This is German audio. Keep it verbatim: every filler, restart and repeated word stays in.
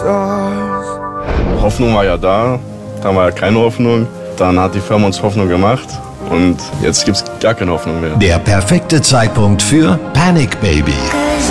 Hoffnung war ja da, da war ja keine Hoffnung. Dann hat die Firma uns Hoffnung gemacht und jetzt gibt's gar keine Hoffnung mehr. Der perfekte Zeitpunkt für Panic Baby.